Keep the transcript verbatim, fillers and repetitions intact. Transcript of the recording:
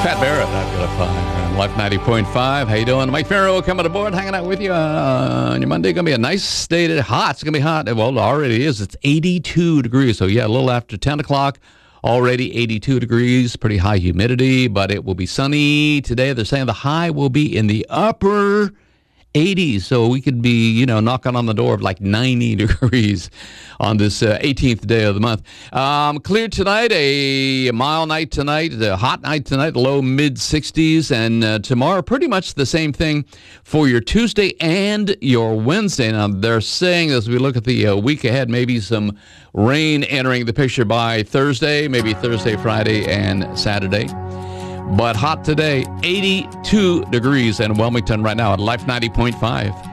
Pat Barrett, I've got a fire on Life ninety point five. How you doing? Mike Farrow coming aboard, hanging out with you uh, on your Monday. Going to be a nice day today. Hot. It's going to be hot. Well, it already is. It's eighty-two degrees. So, yeah, a little after ten o'clock. Already eighty-two degrees. Pretty high humidity, but it will be sunny today. They're saying the high will be in the upper eighties, so we could be, you know, knocking on the door of like ninety degrees on this uh, eighteenth day of the month. Um, clear tonight, a mild night tonight, a hot night tonight, low mid sixties, and uh, tomorrow pretty much the same thing for your Tuesday and your Wednesday. Now, they're saying as we look at the uh, week ahead, maybe some rain entering the picture by Thursday, maybe Thursday, Friday, and Saturday. But hot today, eighty-two degrees in Wilmington right now at Life ninety point five.